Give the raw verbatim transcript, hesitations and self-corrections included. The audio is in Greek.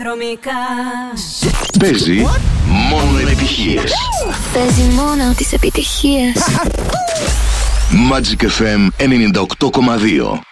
Δρομικά. Παίζει μόνο επιτυχίες. Παίζει μόνο τις επιτυχίες. Magic εφ εμ ενενήντα οκτώ κόμμα δύο.